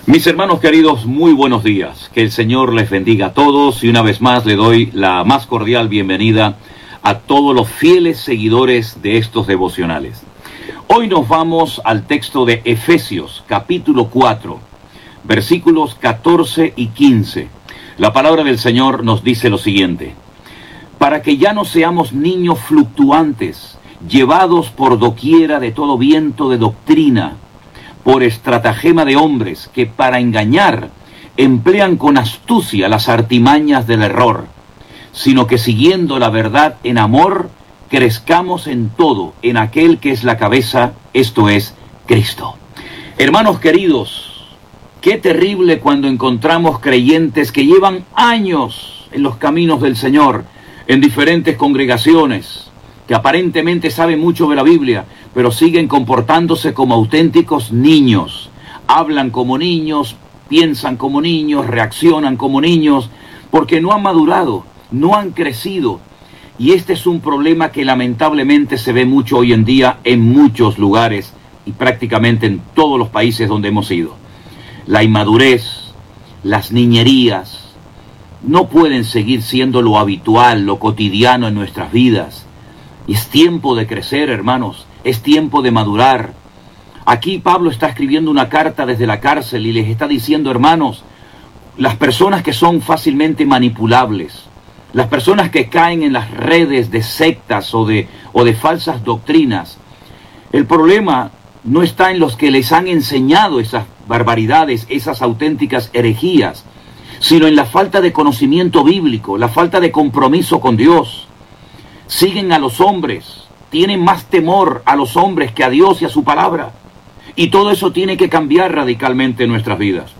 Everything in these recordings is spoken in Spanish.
Mis hermanos queridos, muy buenos días. Que el Señor les bendiga a todos y una vez más le doy la más cordial bienvenida a todos los fieles seguidores de estos devocionales. Hoy nos vamos al texto de Efesios, capítulo 4, versículos 14 y 15. La palabra del Señor nos dice lo siguiente: para que ya no seamos niños fluctuantes, llevados por doquiera de todo viento de doctrina, por estratagema de hombres que para engañar emplean con astucia las artimañas del error, sino que siguiendo la verdad en amor, crezcamos en todo en aquel que es la cabeza, esto es, Cristo. Hermanos queridos, qué terrible cuando encontramos creyentes que llevan años en los caminos del Señor, en diferentes congregaciones, que aparentemente saben mucho de la Biblia, pero siguen comportándose como auténticos niños. Hablan como niños, piensan como niños, reaccionan como niños, porque no han madurado, no han crecido. Y este es un problema que lamentablemente se ve mucho hoy en día en muchos lugares y prácticamente en todos los países donde hemos ido. La inmadurez, las niñerías, no pueden seguir siendo lo habitual, lo cotidiano en nuestras vidas. Y es tiempo de crecer, hermanos, es tiempo de madurar. Aquí Pablo está escribiendo una carta desde la cárcel y les está diciendo, hermanos, las personas que son fácilmente manipulables, las personas que caen en las redes de sectas o de falsas doctrinas, el problema no está en los que les han enseñado esas barbaridades, esas auténticas herejías, sino en la falta de conocimiento bíblico, la falta de compromiso con Dios. Siguen a los hombres, tienen más temor a los hombres que a Dios y a su palabra. Y todo eso tiene que cambiar radicalmente en nuestras vidas.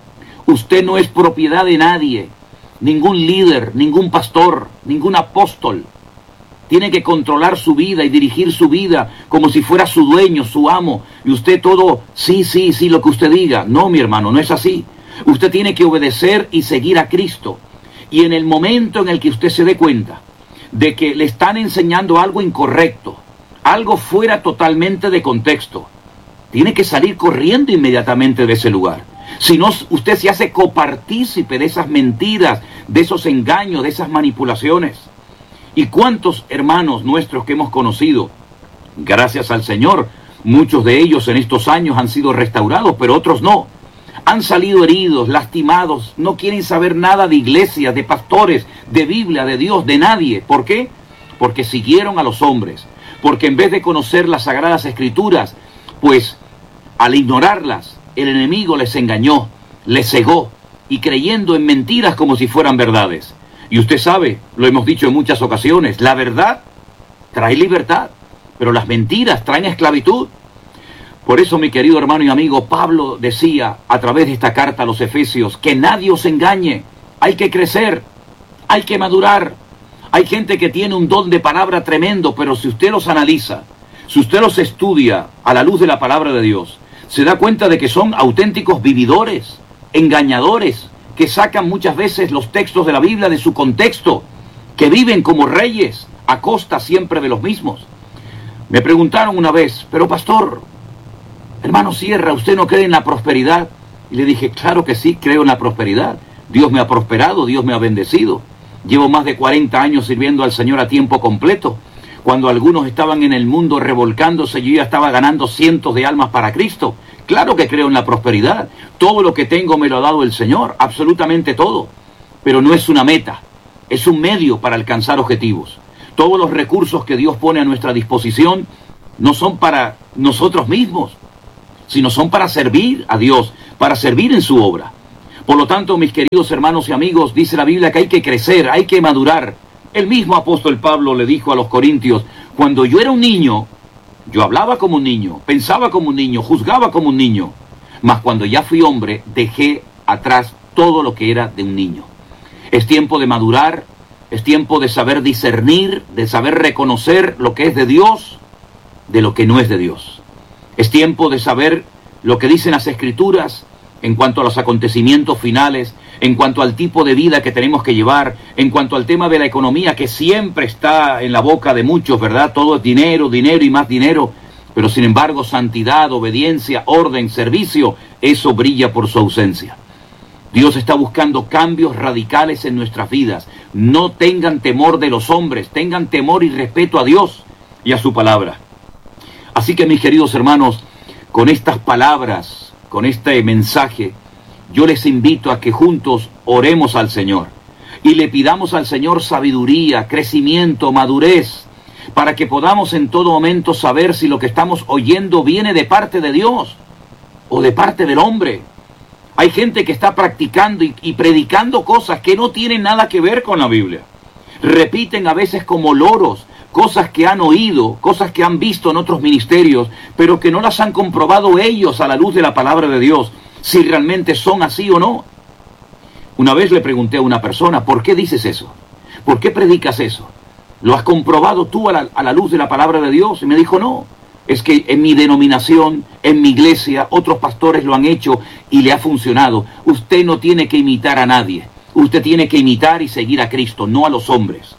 Usted no es propiedad de nadie, ningún líder, ningún pastor, ningún apóstol. Tiene que controlar su vida y dirigir su vida como si fuera su dueño, su amo. Y usted todo, sí, lo que usted diga. No, mi hermano, no es así. Usted tiene que obedecer y seguir a Cristo. Y en el momento en el que usted se dé cuenta de que le están enseñando algo incorrecto, algo fuera totalmente de contexto, tiene que salir corriendo inmediatamente de ese lugar. Si no, usted se hace copartícipe de esas mentiras, de esos engaños, de esas manipulaciones. ¿Y cuántos hermanos nuestros que hemos conocido, gracias al Señor, muchos de ellos en estos años han sido restaurados, pero otros no? Han salido heridos, lastimados, no quieren saber nada de iglesias, de pastores, de Biblia, de Dios, de nadie. ¿Por qué? Porque siguieron a los hombres. Porque en vez de conocer las Sagradas Escrituras, pues al ignorarlas, el enemigo les engañó, les cegó, y creyendo en mentiras como si fueran verdades. Y usted sabe, lo hemos dicho en muchas ocasiones, la verdad trae libertad, pero las mentiras traen esclavitud. Por eso, mi querido hermano y amigo, Pablo decía a través de esta carta a los Efesios, que nadie os engañe, hay que crecer, hay que madurar. Hay gente que tiene un don de palabra tremendo, pero si usted los analiza, si usted los estudia a la luz de la palabra de Dios, se da cuenta de que son auténticos vividores, engañadores, que sacan muchas veces los textos de la Biblia de su contexto, que viven como reyes a costa siempre de los mismos. Me preguntaron una vez, pero pastor, hermano Sierra, ¿usted no cree en la prosperidad? Y le dije, claro que sí, creo en la prosperidad. Dios me ha prosperado, Dios me ha bendecido. Llevo más de 40 años sirviendo al Señor a tiempo completo. Cuando algunos estaban en el mundo revolcándose, yo ya estaba ganando cientos de almas para Cristo. Claro que creo en la prosperidad. Todo lo que tengo me lo ha dado el Señor, absolutamente todo. Pero no es una meta, es un medio para alcanzar objetivos. Todos los recursos que Dios pone a nuestra disposición no son para nosotros mismos, sino son para servir a Dios, para servir en su obra. Por lo tanto, mis queridos hermanos y amigos, dice la Biblia que hay que crecer, hay que madurar. El mismo apóstol Pablo le dijo a los corintios, cuando yo era un niño, yo hablaba como un niño, pensaba como un niño, juzgaba como un niño. Mas cuando ya fui hombre, dejé atrás todo lo que era de un niño. Es tiempo de madurar, es tiempo de saber discernir, de saber reconocer lo que es de Dios, de lo que no es de Dios. Es tiempo de saber lo que dicen las Escrituras en cuanto a los acontecimientos finales, en cuanto al tipo de vida que tenemos que llevar, en cuanto al tema de la economía que siempre está en la boca de muchos, ¿verdad? Todo es dinero, dinero y más dinero. Pero sin embargo, santidad, obediencia, orden, servicio, eso brilla por su ausencia. Dios está buscando cambios radicales en nuestras vidas. No tengan temor de los hombres, tengan temor y respeto a Dios y a su palabra. Así que mis queridos hermanos, con estas palabras, con este mensaje, yo les invito a que juntos oremos al Señor y le pidamos al Señor sabiduría, crecimiento, madurez, para que podamos en todo momento saber si lo que estamos oyendo viene de parte de Dios o de parte del hombre. Hay gente que está practicando y predicando cosas que no tienen nada que ver con la Biblia. Repiten a veces como loros cosas que han oído, cosas que han visto en otros ministerios, pero que no las han comprobado ellos a la luz de la palabra de Dios, si realmente son así o no. Una vez le pregunté a una persona, ¿por qué dices eso? ¿Por qué predicas eso? ¿Lo has comprobado tú a la luz de la palabra de Dios? Y me dijo, no. Es que en mi denominación, en mi iglesia, otros pastores lo han hecho y le ha funcionado. Usted no tiene que imitar a nadie. Usted tiene que imitar y seguir a Cristo, no a los hombres.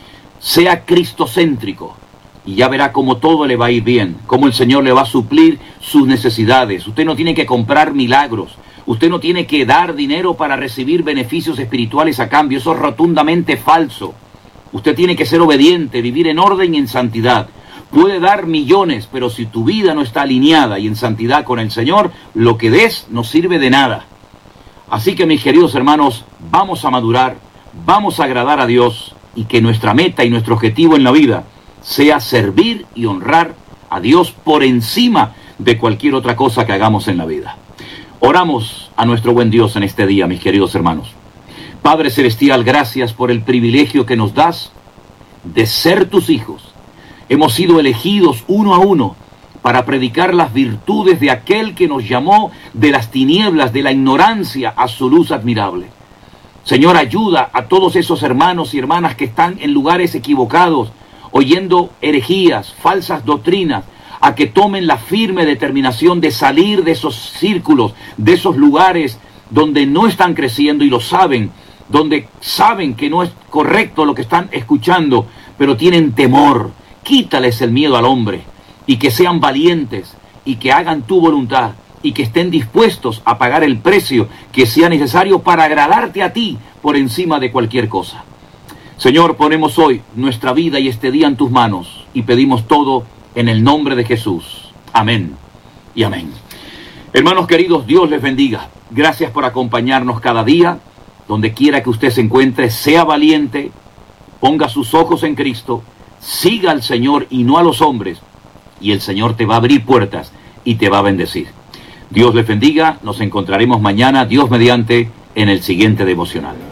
Sea cristocéntrico y ya verá cómo todo le va a ir bien, cómo el Señor le va a suplir sus necesidades. Usted no tiene que comprar milagros. Usted no tiene que dar dinero para recibir beneficios espirituales a cambio. Eso es rotundamente falso. Usted tiene que ser obediente, vivir en orden y en santidad. Puede dar millones, pero si tu vida no está alineada y en santidad con el Señor, lo que des no sirve de nada. Así que mis queridos hermanos, vamos a madurar, vamos a agradar a Dios y que nuestra meta y nuestro objetivo en la vida sea servir y honrar a Dios por encima de cualquier otra cosa que hagamos en la vida. Oramos a nuestro buen Dios en este día, mis queridos hermanos. Padre Celestial, gracias por el privilegio que nos das de ser tus hijos. Hemos sido elegidos uno a uno para predicar las virtudes de aquel que nos llamó de las tinieblas, de la ignorancia a su luz admirable. Señor, ayuda a todos esos hermanos y hermanas que están en lugares equivocados, oyendo herejías, falsas doctrinas, a que tomen la firme determinación de salir de esos círculos, de esos lugares donde no están creciendo y lo saben, donde saben que no es correcto lo que están escuchando, pero tienen temor. Quítales el miedo al hombre y que sean valientes y que hagan tu voluntad y que estén dispuestos a pagar el precio que sea necesario para agradarte a ti por encima de cualquier cosa. Señor, ponemos hoy nuestra vida y este día en tus manos y pedimos todo en el nombre de Jesús. Amén y amén. Hermanos queridos, Dios les bendiga. Gracias por acompañarnos cada día. Donde quiera que usted se encuentre, sea valiente, ponga sus ojos en Cristo, siga al Señor y no a los hombres, y el Señor te va a abrir puertas y te va a bendecir. Dios les bendiga, nos encontraremos mañana, Dios mediante, en el siguiente devocional.